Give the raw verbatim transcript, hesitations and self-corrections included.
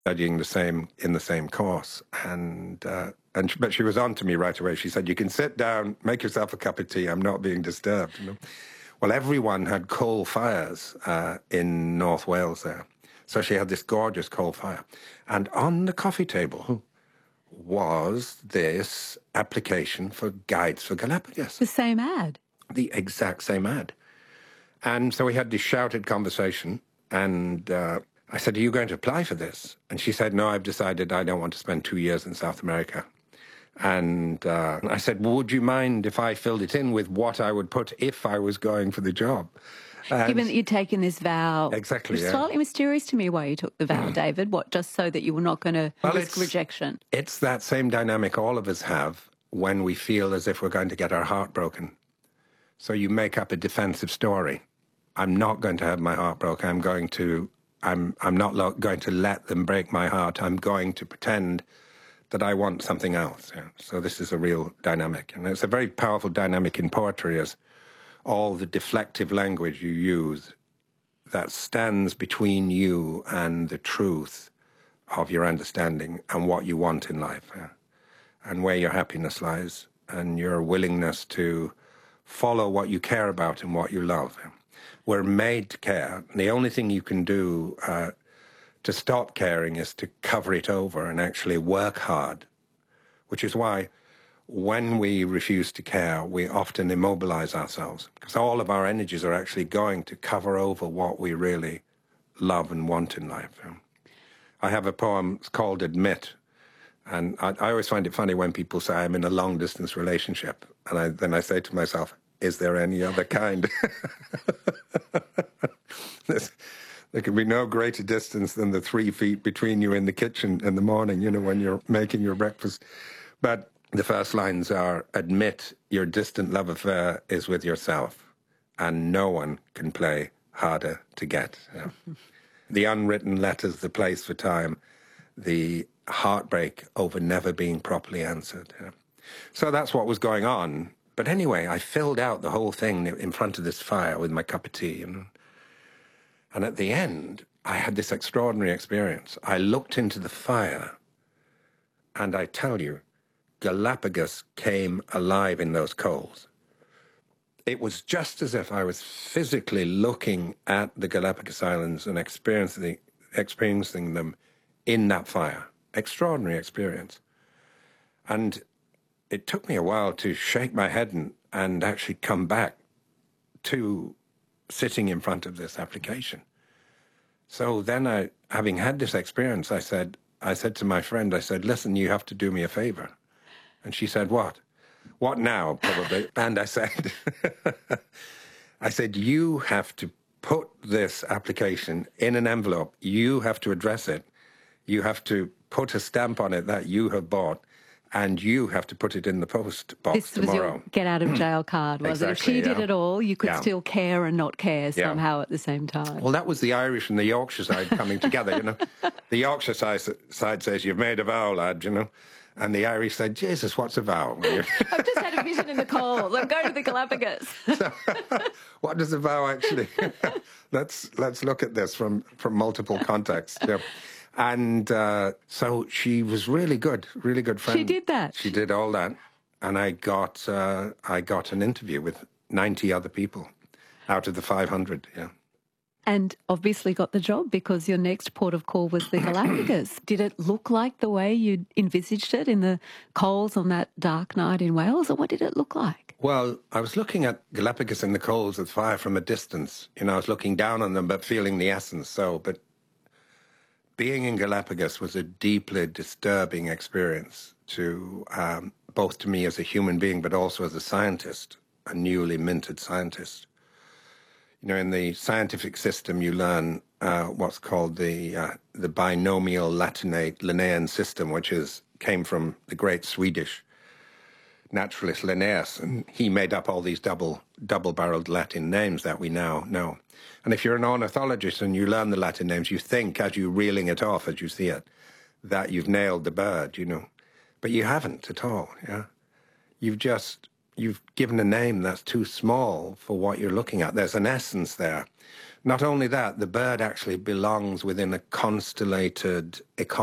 studying the same in the same course, and uh, and but she was on to me right away. She said, "You can sit down, make yourself a cup of tea. I'm not being disturbed." You know? Well, everyone had coal fires uh, in North Wales there, so she had this gorgeous coal fire, and on the coffee table was this application for Guides for Galapagos. The same ad. The exact same ad. And so we had this shouted conversation, and uh, I said, "Are you going to apply for this?" And she said, "No, I've decided I don't want to spend two years in South America." And uh, I said, "Well, would you mind if I filled it in with what I would put if I was going for the job?" And given that you'd taken this vow. Exactly, It's yeah. slightly mysterious to me why you took the vow, David. What, just so that you were not going to Well, risk it's- rejection? It's that same dynamic all of us have when we feel as if we're going to get our heart broken. So you make up a defensive story. I'm not going to have my heart broken. I'm going to, I'm, I'm not lo- going to let them break my heart. I'm going to pretend that I want something else. Yeah. So this is a real dynamic. And it's a very powerful dynamic in poetry, as all the deflective language you use that stands between you and the truth of your understanding and what you want in life, yeah, and where your happiness lies, and your willingness to follow what you care about and what you love. We're made to care. The only thing you can do uh, to stop caring is to cover it over and actually work hard, which is why when we refuse to care, we often immobilize ourselves, because all of our energies are actually going to cover over what we really love and want in life. I have a poem called Admit, and I, I always find it funny when people say I'm in a long-distance relationship, and I, then I say to myself, is there any other kind? There can be no greater distance than the three feet between you in the kitchen in the morning, you know, when you're making your breakfast. But the first lines are, admit your distant love affair is with yourself, and no one can play harder to get. Yeah. The unwritten letters, the place for time, the heartbreak over never being properly answered. Yeah. So that's what was going on. But anyway, I filled out the whole thing in front of this fire with my cup of tea, you know. And at the end, I had this extraordinary experience. I looked into the fire, and I tell you, Galapagos came alive in those coals. It was just as if I was physically looking at the Galapagos Islands and experiencing, experiencing them in that fire. Extraordinary experience. And it took me a while to shake my head and, and actually come back to sitting in front of this application. So then I, having had this experience, I said, I said to my friend, I said, listen, you have to do me a favor. And she said, what? What now, probably? And I said, I said, you have to put this application in an envelope. You have to address it. You have to put a stamp on it that you have bought, and you have to put it in the post box this tomorrow. was your get out of jail card, was Exactly, it? If she yeah. did it all, you could Yeah. still care and not care Yeah. somehow at the same time. Well, that was the Irish and the Yorkshire side coming together, you know. The Yorkshire side, side says, you've made a vow, lad, you know. And the Irish said, Jesus, what's a vow? I've just had a vision in the coals. I'm going to the Galapagos. So, what does a vow actually... let's let's look at this from, from multiple contexts. Yeah. And uh, so she was really good, really good friend. She did that? She did all that. And I got uh, I got an interview with ninety other people out of the five hundred, yeah. And obviously got the job because your next port of call was the Galapagos. Did it look like the way you envisaged it in the coals on that dark night in Wales, or what did it look like? Well, I was looking at Galapagos in the coals of fire from a distance. You know, I was looking down on them but feeling the essence. So, but being in Galapagos was a deeply disturbing experience to um, both to me as a human being, but also as a scientist, a newly minted scientist. You know, in the scientific system, you learn uh, what's called the uh, the binomial Latinate Linnaean system, which is came from the great Swedish naturalist Linnaeus, and he made up all these double double-barreled Latin names that we now know. And if you're an ornithologist and you learn the Latin names, you think, as you're reeling it off as you see it, that you've nailed the bird, you know, but you haven't at all. Yeah, you've just You've given a name that's too small for what you're looking at. There's an essence there, Not only that, the bird actually belongs within a constellated economy.